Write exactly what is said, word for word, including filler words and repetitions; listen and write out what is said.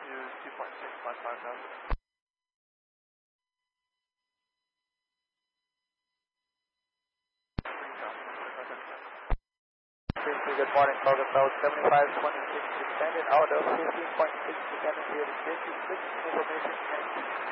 altitude two point six five five thousand. Good morning, Focus South seventy-five twenty-six, extended out of fifteen point six, descending to fifty-six, information